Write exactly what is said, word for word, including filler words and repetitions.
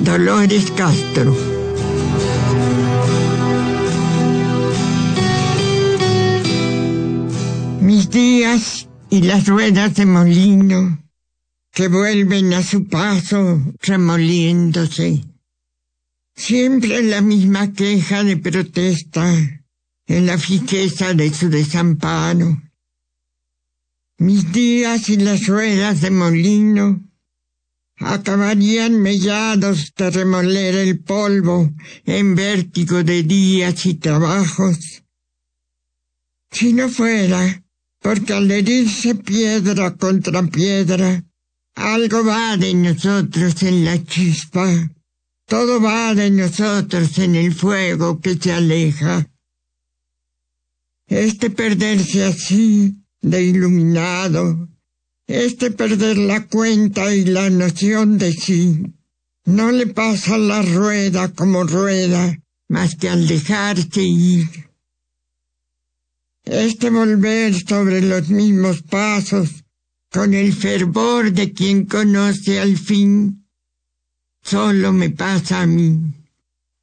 Dolores Castro. Mis días y las ruedas de molino que vuelven a su paso remoliéndose. Siempre la misma queja de protesta en la fijeza de su desamparo. Mis días y las ruedas de molino acabarían mellados de remoler el polvo en vértigo de días y trabajos, si no fuera porque al herirse piedra contra piedra, algo va de nosotros en la chispa, todo va de nosotros en el fuego que se aleja. Este perderse así, de iluminado, este perder la cuenta y la noción de sí, no le pasa la rueda como rueda, más que al dejarse ir. Este volver sobre los mismos pasos, con el fervor de quien conoce al fin, solo me pasa a mí.